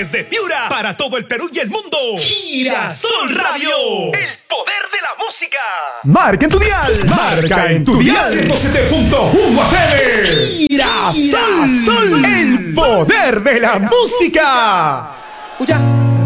Desde Piura, para todo el Perú y el mundo. Girasol Radio. El poder de la música. Marca en tu dial. Marca en tu dial. 107.1 FM. Girasol. El poder de la música. Escucha.